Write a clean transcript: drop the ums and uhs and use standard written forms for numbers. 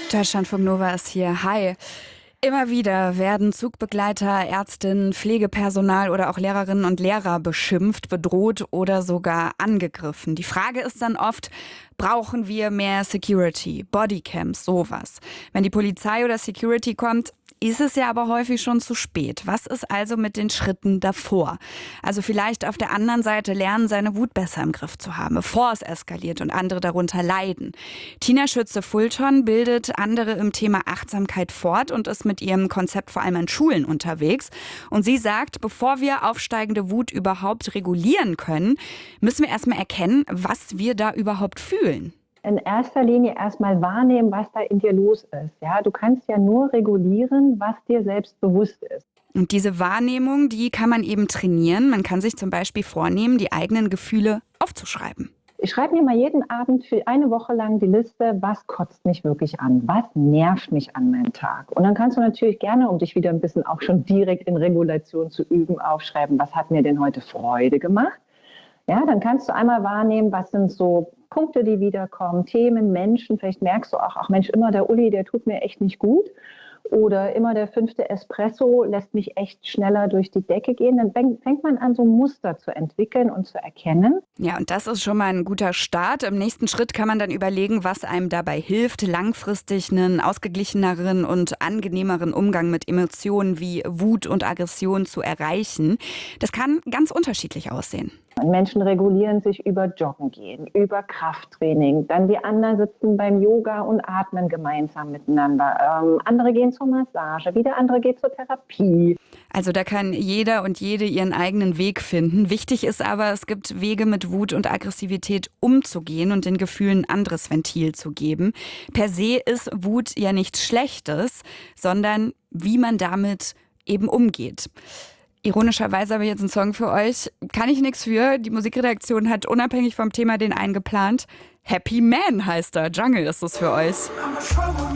Deutschlandfunk Nova ist hier. Hi. Immer wieder werden Zugbegleiter, Ärztinnen, Pflegepersonal oder auch Lehrerinnen und Lehrer beschimpft, bedroht oder sogar angegriffen. Die Frage ist dann oft, brauchen wir mehr Security, Bodycams, sowas? Wenn die Polizei oder Security kommt, ist es ja aber häufig schon zu spät. Was ist also mit den Schritten davor? Also vielleicht auf der anderen Seite lernen, seine Wut besser im Griff zu haben, bevor es eskaliert und andere darunter leiden. Tina Schütze-Fulton bildet andere im Thema Achtsamkeit fort und ist mit ihrem Konzept vor allem an Schulen unterwegs. Und sie sagt, bevor wir aufsteigende Wut überhaupt regulieren können, müssen wir erstmal erkennen, was wir da überhaupt fühlen. In erster Linie erstmal wahrnehmen, was da in dir los ist. Ja, du kannst ja nur regulieren, was dir selbst bewusst ist. Und diese Wahrnehmung, die kann man eben trainieren. Man kann sich zum Beispiel vornehmen, die eigenen Gefühle aufzuschreiben. Ich schreibe mir mal jeden Abend für eine Woche lang die Liste, was kotzt mich wirklich an, was nervt mich an meinem Tag. Und dann kannst du natürlich gerne, um dich wieder ein bisschen auch schon direkt in Regulation zu üben, aufschreiben, was hat mir denn heute Freude gemacht. Ja, dann kannst du einmal wahrnehmen, was sind so Punkte, die wiederkommen, Themen, Menschen. Vielleicht merkst du auch, ach Mensch, immer der Uli, der tut mir echt nicht gut. Oder immer der 5. Espresso lässt mich echt schneller durch die Decke gehen. Dann fängt man an, so Muster zu entwickeln und zu erkennen. Ja, und das ist schon mal ein guter Start. Im nächsten Schritt kann man dann überlegen, was einem dabei hilft, langfristig einen ausgeglicheneren und angenehmeren Umgang mit Emotionen wie Wut und Aggression zu erreichen. Das kann ganz unterschiedlich aussehen. Menschen regulieren sich über Joggen gehen, über Krafttraining. Dann die anderen sitzen beim Yoga und atmen gemeinsam miteinander. Andere gehen zur Massage, wieder andere gehen zur Therapie. Also da kann jeder und jede ihren eigenen Weg finden. Wichtig ist aber, es gibt Wege, mit Wut und Aggressivität umzugehen und den Gefühlen ein anderes Ventil zu geben. Per se ist Wut ja nichts Schlechtes, sondern wie man damit eben umgeht. Ironischerweise habe ich jetzt einen Song für euch. Kann ich nichts für. Die Musikredaktion hat unabhängig vom Thema den eingeplant. Happy Man heißt er. Jungle ist es für euch.